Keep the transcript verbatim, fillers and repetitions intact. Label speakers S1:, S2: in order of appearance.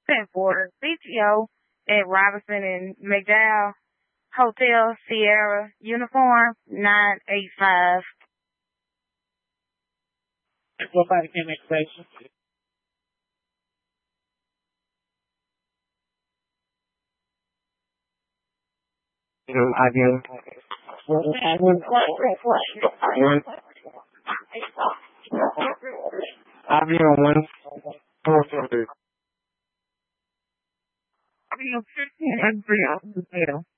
S1: ten four. C T O at Robinson and McDowell Hotel Sierra Uniform nine eight five.
S2: Somebody can make station.
S3: I do. I'll be on one four thirty.
S1: I'll be on fifteen and three on the